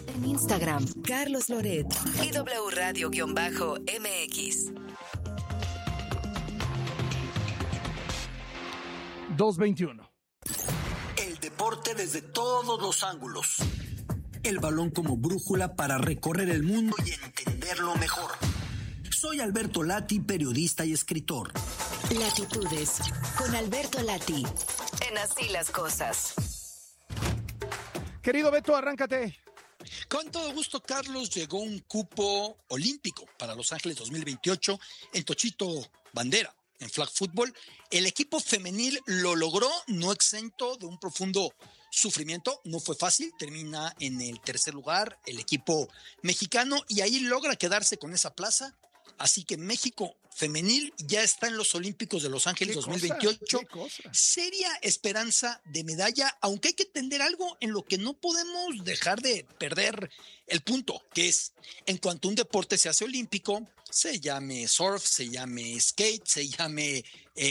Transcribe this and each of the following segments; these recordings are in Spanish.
En Instagram, Carlos Loret y W Radio-MX. 2:21. El deporte desde todos los ángulos. El balón como brújula para recorrer el mundo y entenderlo mejor. Soy Alberto Lati, periodista y escritor. Latitudes, con Alberto Lati. En Así las Cosas. Querido Beto, arráncate. Con todo gusto, Carlos. Llegó un cupo olímpico para Los Ángeles 2028 en Tochito Bandera, en flag football. El equipo femenil lo logró, no exento de un profundo sufrimiento. No fue fácil, termina en el tercer lugar el equipo mexicano y ahí logra quedarse con esa plaza. Así que México femenil ya está en los Olímpicos de Los Ángeles 2028. Seria esperanza de medalla, aunque hay que entender algo en lo que no podemos dejar de perder el punto, que es en cuanto un deporte se hace olímpico, se llame surf, se llame skate, se llame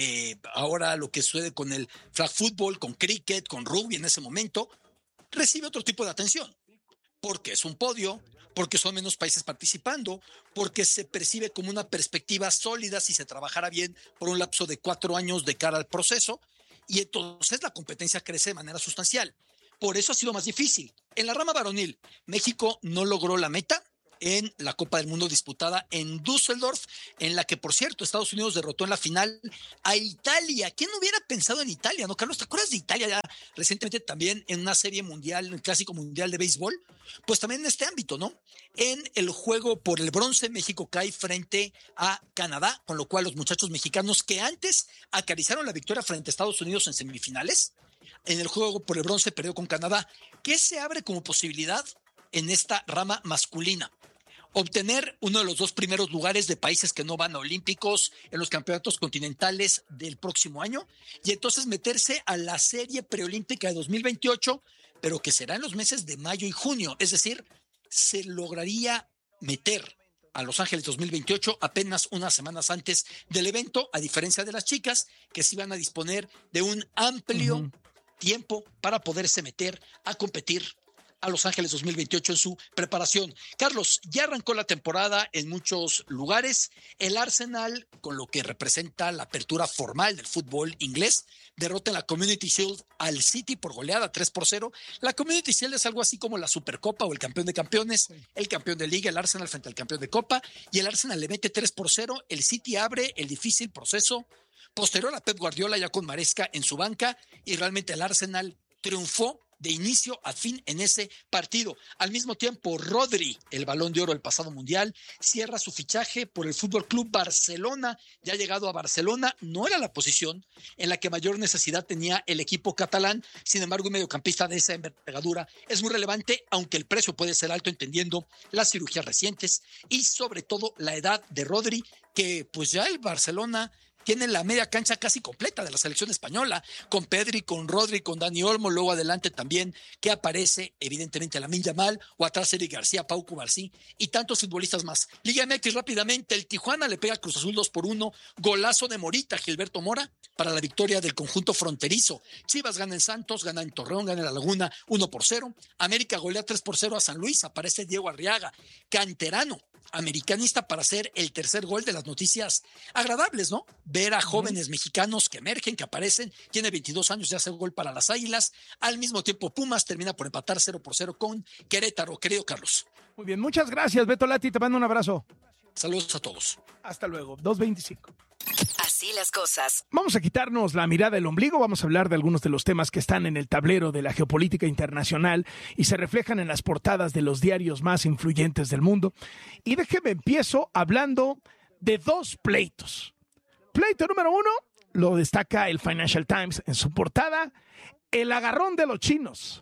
ahora lo que sucede con el flag football, con cricket, con rugby en ese momento, recibe otro tipo de atención. Porque es un podio, porque son menos países participando, porque se percibe como una perspectiva sólida si se trabajara bien por un lapso de 4 años de cara al proceso, y entonces la competencia crece de manera sustancial. Por eso ha sido más difícil. En la rama varonil, México no logró la meta en la Copa del Mundo disputada en Düsseldorf, en la que, por cierto, Estados Unidos derrotó en la final a Italia. ¿Quién hubiera pensado en Italia, no, Carlos? ¿Te acuerdas de Italia ya recientemente también en una serie mundial, en el Clásico Mundial de Béisbol? Pues también en este ámbito, ¿no? En el juego por el bronce, México cae frente a Canadá, con lo cual los muchachos mexicanos que antes acariciaron la victoria frente a Estados Unidos en semifinales, en el juego por el bronce perdió con Canadá. ¿Qué se abre como posibilidad en esta rama masculina? Obtener uno de los 2 primeros lugares de países que no van a olímpicos en los campeonatos continentales del próximo año y entonces meterse a la serie preolímpica de 2028, pero que será en los meses de mayo y junio. Es decir, se lograría meter a Los Ángeles 2028 apenas unas semanas antes del evento, a diferencia de las chicas que sí van a disponer de un amplio tiempo para poderse meter a competir a Los Ángeles 2028 en su preparación. Carlos, ya arrancó la temporada en muchos lugares. El Arsenal, con lo que representa la apertura formal del fútbol inglés, derrota en la Community Shield al City por goleada 3-0. La Community Shield es algo así como la Supercopa o el campeón de campeones, el campeón de liga, el Arsenal frente al campeón de Copa, y el Arsenal le mete 3-0. El City abre el difícil proceso posterior a Pep Guardiola ya con Maresca en su banca y realmente el Arsenal triunfó de inicio a fin en ese partido. Al mismo tiempo, Rodri, el Balón de Oro del pasado Mundial, cierra su fichaje por el Fútbol Club Barcelona. Ya llegado a Barcelona, no era la posición en la que mayor necesidad tenía el equipo catalán. Sin embargo, un mediocampista de esa envergadura es muy relevante, aunque el precio puede ser alto entendiendo las cirugías recientes y sobre todo la edad de Rodri, que pues ya el Barcelona tiene la media cancha casi completa de la selección española, con Pedri, con Rodri, con Dani Olmo, luego adelante también que aparece evidentemente Lamine Yamal, o atrás Eric García, Pau Cubarsí y tantos futbolistas más. Liga MX rápidamente, el Tijuana le pega a Cruz Azul 2-1, golazo de Morita, Gilberto Mora, para la victoria del conjunto fronterizo. Chivas gana en Santos, gana en Torreón, gana en La Laguna 1-0, América golea 3-0 a San Luis, aparece Diego Arriaga, canterano, americanista para hacer el tercer gol de las noticias agradables, ¿no? Ver a jóvenes mexicanos que emergen, que aparecen, tiene 22 años, ya hace gol para las Águilas, al mismo tiempo Pumas termina por empatar 0-0 con Querétaro, querido Carlos. Muy bien, muchas gracias, Beto Lati, te mando un abrazo. Saludos a todos. Hasta luego, 2:25. Así las cosas. Vamos a quitarnos la mirada del ombligo, vamos a hablar de algunos de los temas que están en el tablero de la geopolítica internacional y se reflejan en las portadas de los diarios más influyentes del mundo. Y déjeme empiezo hablando de 2 pleitos. Pleito número 1, lo destaca el Financial Times en su portada, el agarrón de los chinos,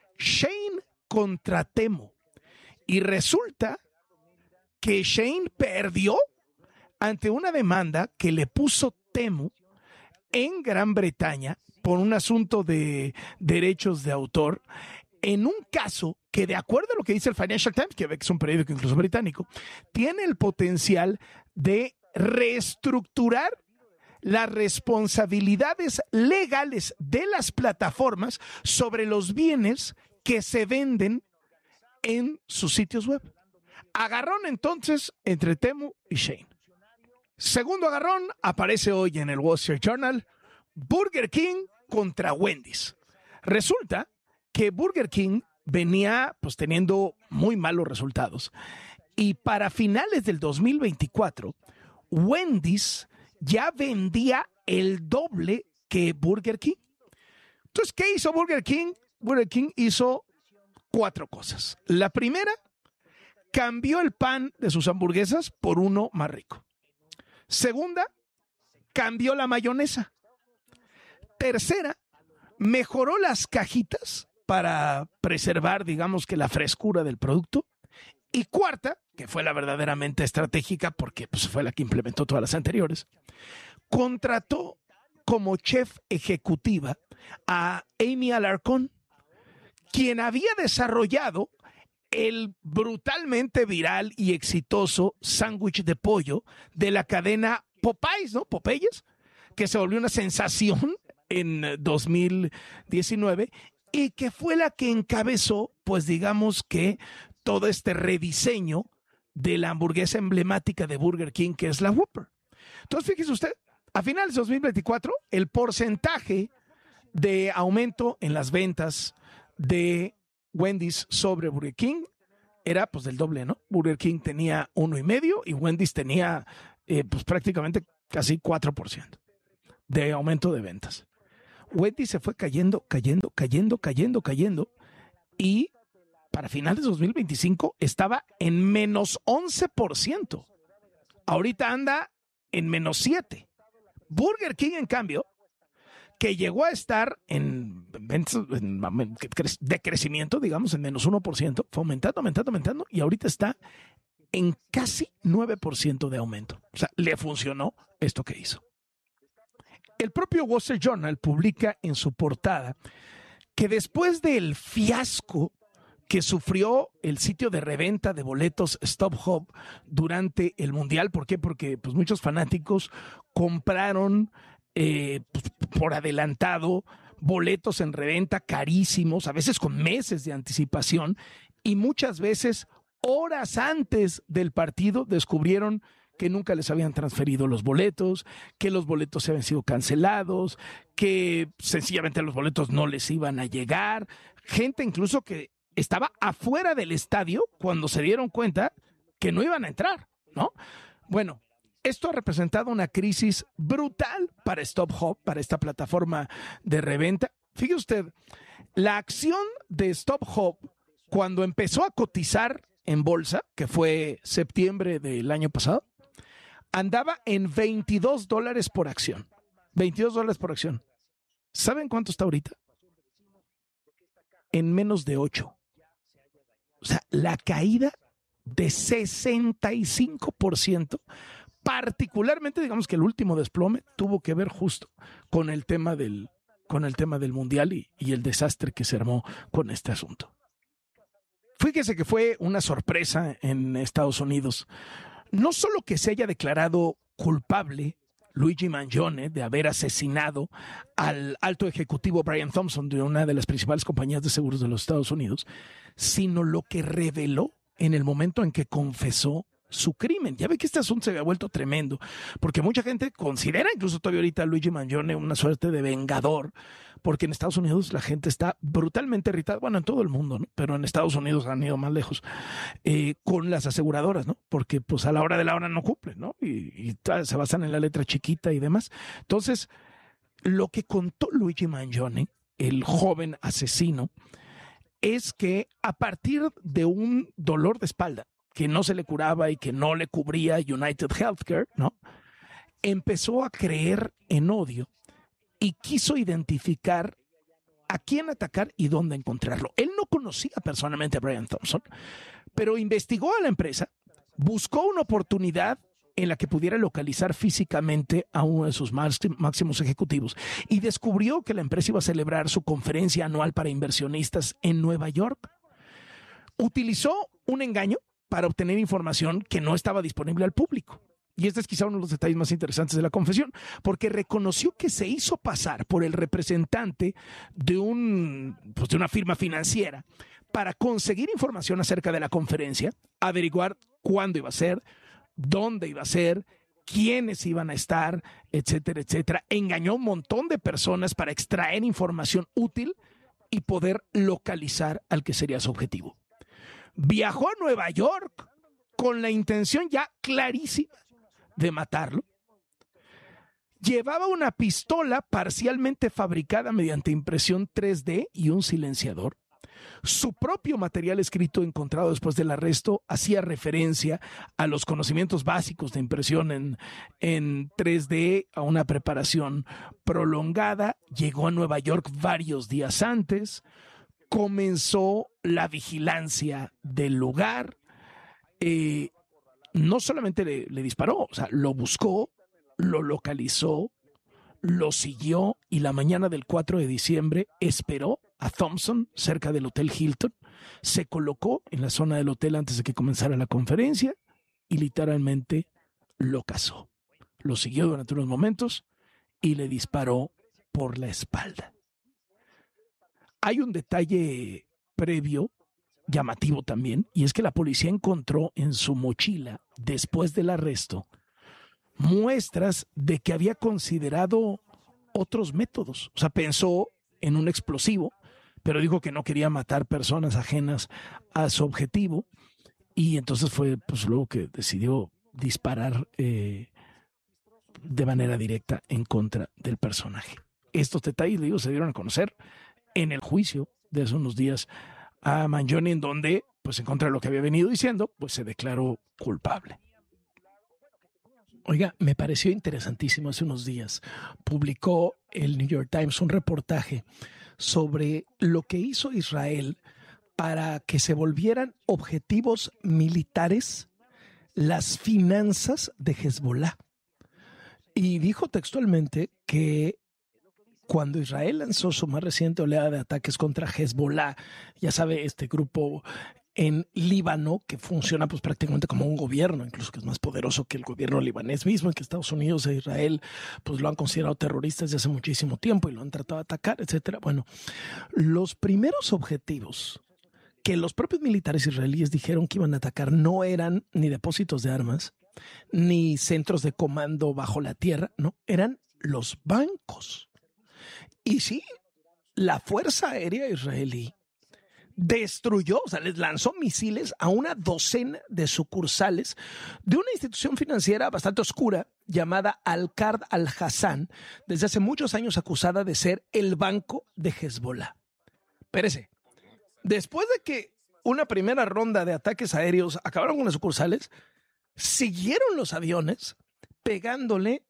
Shein contra Temu. Y resulta que Shein perdió ante una demanda que le puso Temu en Gran Bretaña por un asunto de derechos de autor, en un caso que, de acuerdo a lo que dice el Financial Times, que es un periódico incluso británico, tiene el potencial de reestructurar las responsabilidades legales de las plataformas sobre los bienes que se venden en sus sitios web. Agarrón entonces entre Temu y Shein. Segundo agarrón aparece hoy en el Wall Street Journal, Burger King contra Wendy's. Resulta que Burger King venía pues teniendo muy malos resultados y para finales del 2024 Wendy's ya vendía el doble que Burger King. Entonces, ¿qué hizo Burger King? Burger King hizo 4 cosas. La primera, cambió el pan de sus hamburguesas por uno más rico. Segunda, cambió la mayonesa. Tercera, mejoró las cajitas para preservar, digamos que la frescura del producto. Y cuarta, que fue la verdaderamente estratégica porque pues, fue la que implementó todas las anteriores, contrató como chef ejecutiva a Amy Alarcón, quien había desarrollado el brutalmente viral y exitoso sándwich de pollo de la cadena Popeyes, ¿no? Popeyes, que se volvió una sensación en 2019 y que fue la que encabezó, pues digamos que todo este rediseño de la hamburguesa emblemática de Burger King, que es la Whopper. Entonces, fíjese usted, a finales de 2024, el porcentaje de aumento en las ventas de Wendy's sobre Burger King era pues del doble, ¿no? Burger King tenía 1,5% y Wendy's tenía pues prácticamente casi 4% de aumento de ventas. Wendy's se fue cayendo y para finales de 2025 estaba en menos 11%. Ahorita anda en menos 7%. Burger King, en cambio, que llegó a estar en decrecimiento, digamos, en menos 1%, fue aumentando, y ahorita está en casi 9% de aumento. O sea, le funcionó esto que hizo. El propio Wall Street Journal publica en su portada que después del fiasco que sufrió el sitio de reventa de boletos StubHub durante el Mundial. ¿Por qué? Porque pues, muchos fanáticos compraron pues, por adelantado boletos en reventa carísimos, a veces con meses de anticipación, y muchas veces horas antes del partido descubrieron que nunca les habían transferido los boletos, que los boletos se habían sido cancelados, que sencillamente los boletos no les iban a llegar. Gente incluso que estaba afuera del estadio cuando se dieron cuenta que no iban a entrar, ¿no? Bueno, esto ha representado una crisis brutal para StubHub, para esta plataforma de reventa. Fíjese usted, la acción de StubHub cuando empezó a cotizar en bolsa, que fue septiembre del año pasado, andaba en $22 por acción. $22 por acción. ¿Saben cuánto está ahorita? En menos de 8. O sea, la caída de 65%, particularmente, digamos que el último desplome tuvo que ver justo con el tema del Mundial y el desastre que se armó con este asunto. Fíjese que fue una sorpresa en Estados Unidos. No solo que se haya declarado culpable Luigi Mangione de haber asesinado al alto ejecutivo Brian Thompson de una de las principales compañías de seguros de los Estados Unidos, sino lo que reveló en el momento en que confesó su crimen. Ya ve que este asunto se había vuelto tremendo, porque mucha gente considera incluso todavía ahorita a Luigi Mangione una suerte de vengador, porque en Estados Unidos la gente está brutalmente irritada, bueno, en todo el mundo, ¿no? Pero en Estados Unidos han ido más lejos, con las aseguradoras, ¿no? Porque pues a la hora de la hora no cumplen, ¿no? Y se basan en la letra chiquita y demás. Entonces, lo que contó Luigi Mangione, el joven asesino, es que a partir de un dolor de espalda que no se le curaba y que no le cubría United Healthcare, ¿no? Empezó a creer en odio y quiso identificar a quién atacar y dónde encontrarlo. Él no conocía personalmente a Brian Thompson, pero investigó a la empresa, buscó una oportunidad en la que pudiera localizar físicamente a uno de sus máximos ejecutivos y descubrió que la empresa iba a celebrar su conferencia anual para inversionistas en Nueva York. Utilizó un engaño para obtener información que no estaba disponible al público. Y este es quizá uno de los detalles más interesantes de la confesión, porque reconoció que se hizo pasar por el representante de una firma financiera para conseguir información acerca de la conferencia, averiguar cuándo iba a ser, dónde iba a ser, quiénes iban a estar, etcétera, etcétera. Engañó a un montón de personas para extraer información útil y poder localizar al que sería su objetivo. Viajó a Nueva York con la intención ya clarísima de matarlo. Llevaba una pistola parcialmente fabricada mediante impresión 3D y un silenciador. Su propio material escrito encontrado después del arresto hacía referencia a los conocimientos básicos de impresión en 3D, a una preparación prolongada. Llegó a Nueva York varios días antes, comenzó la vigilancia del lugar. No solamente le disparó, o sea, lo buscó, lo localizó, lo siguió y la mañana del 4 de diciembre esperó a Thompson cerca del Hotel Hilton, se colocó en la zona del hotel antes de que comenzara la conferencia y literalmente lo cazó. Lo siguió durante unos momentos y le disparó por la espalda. Hay un detalle previo llamativo también, y es que la policía encontró en su mochila, después del arresto, muestras de que había considerado otros métodos. O sea, pensó en un explosivo, pero dijo que no quería matar personas ajenas a su objetivo, y entonces fue pues luego que decidió disparar de manera directa en contra del personaje. Estos detalles, digo, se dieron a conocer en el juicio de hace unos días a Mangione, en donde, pues en contra de lo que había venido diciendo, pues se declaró culpable. Oiga, me pareció interesantísimo hace unos días. Publicó el New York Times un reportaje sobre lo que hizo Israel para que se volvieran objetivos militares las finanzas de Hezbollah. Y dijo textualmente que cuando Israel lanzó su más reciente oleada de ataques contra Hezbollah, ya sabe, este grupo en Líbano, que funciona pues prácticamente como un gobierno, incluso que es más poderoso que el gobierno libanés mismo, y que Estados Unidos e Israel pues lo han considerado terroristas desde hace muchísimo tiempo y lo han tratado de atacar, etcétera. Bueno, los primeros objetivos que los propios militares israelíes dijeron que iban a atacar no eran ni depósitos de armas, ni centros de comando bajo la tierra, no, eran los bancos. Y sí, la Fuerza Aérea israelí destruyó, o sea, les lanzó misiles a una docena de sucursales de una institución financiera bastante oscura llamada Al-Qard Al-Hassan, desde hace muchos años acusada de ser el banco de Hezbollah. Espérese, después de que una primera ronda de ataques aéreos acabaron con las sucursales, siguieron los aviones pegándole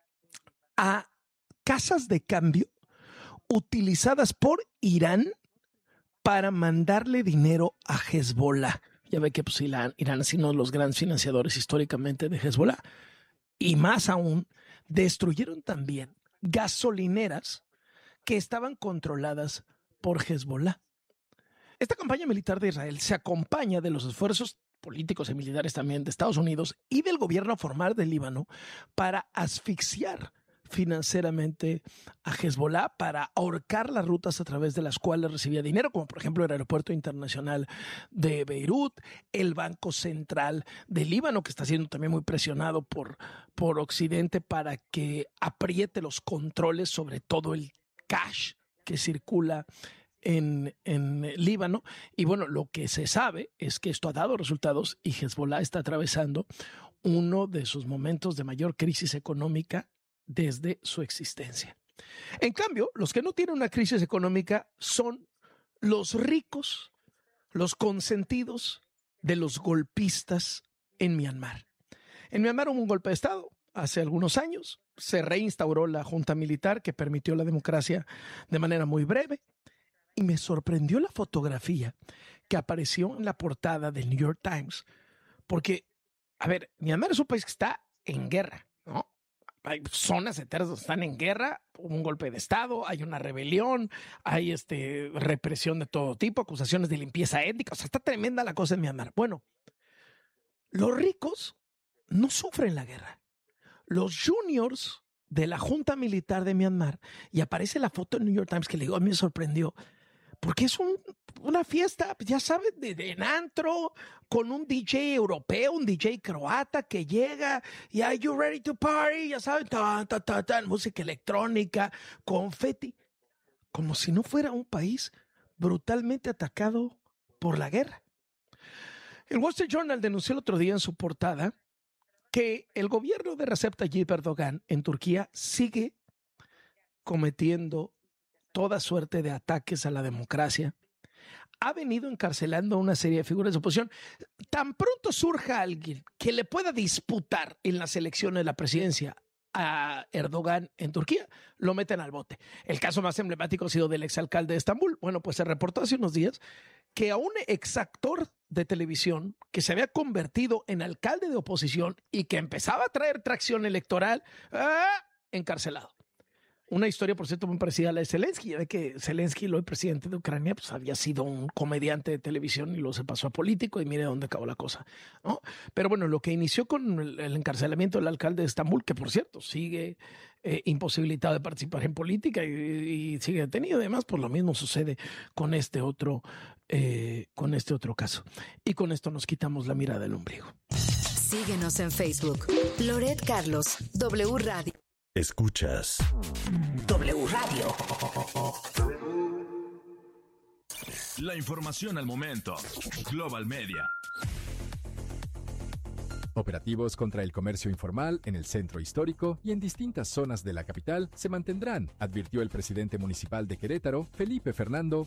a casas de cambio utilizadas por Irán para mandarle dinero a Hezbollah. Ya ve que pues, Irán ha sido uno de los grandes financiadores históricamente de Hezbollah. Y más aún, destruyeron también gasolineras que estaban controladas por Hezbollah. Esta campaña militar de Israel se acompaña de los esfuerzos políticos y militares también de Estados Unidos y del gobierno formal del Líbano para asfixiar financieramente a Hezbollah, para ahorcar las rutas a través de las cuales recibía dinero, como por ejemplo el aeropuerto internacional de Beirut, el Banco Central del Líbano, que está siendo también muy presionado por Occidente para que apriete los controles sobre todo el cash que circula en Líbano. Y bueno, lo que se sabe es que esto ha dado resultados y Hezbollah está atravesando uno de sus momentos de mayor crisis económica desde su existencia. En cambio, los que no tienen una crisis económica son los ricos, los consentidos de los golpistas en Myanmar. En Myanmar hubo un golpe de Estado hace algunos años, se reinstauró la junta militar que permitió la democracia de manera muy breve, y me sorprendió la fotografía que apareció en la portada del New York Times, porque, a ver, Myanmar es un país que está en guerra, ¿no? Hay zonas enteras donde están en guerra, hubo un golpe de Estado, hay una rebelión, hay represión de todo tipo, acusaciones de limpieza étnica, o sea, está tremenda la cosa en Myanmar. Bueno, los ricos no sufren la guerra. Los juniors de la junta militar de Myanmar, y aparece la foto en New York Times que le digo, a mí me sorprendió, porque es una fiesta, ya sabes, de antro, con un DJ europeo, un DJ croata que llega y are you ready to party, ya sabes, música electrónica, confeti, como si no fuera un país brutalmente atacado por la guerra. El Wall Street Journal denunció el otro día en su portada que el gobierno de Recep Tayyip Erdogan en Turquía sigue cometiendo toda suerte de ataques a la democracia. Ha venido encarcelando a una serie de figuras de oposición. Tan pronto surja alguien que le pueda disputar en las elecciones de la presidencia a Erdogan en Turquía, lo meten al bote. El caso más emblemático ha sido del exalcalde de Estambul. Bueno, pues se reportó hace unos días que a un exactor de televisión que se había convertido en alcalde de oposición y que empezaba a traer tracción electoral, encarcelado. Una historia, por cierto, muy parecida a la de Zelensky. Ya ve que Zelensky, el hoy presidente de Ucrania, pues había sido un comediante de televisión y luego se pasó a político y mire dónde acabó la cosa, ¿no? Pero bueno, lo que inició con el encarcelamiento del alcalde de Estambul, que por cierto sigue imposibilitado de participar en política y sigue detenido. Además, pues lo mismo sucede con este otro caso. Y con esto nos quitamos la mirada del ombligo. Síguenos en Facebook. Loret Carlos, W Radio. Escuchas W Radio. la información al momento. Global Media. Operativos contra el comercio informal en el centro histórico y en distintas zonas de la capital se mantendrán, advirtió el presidente municipal de Querétaro, Felipe Fernando,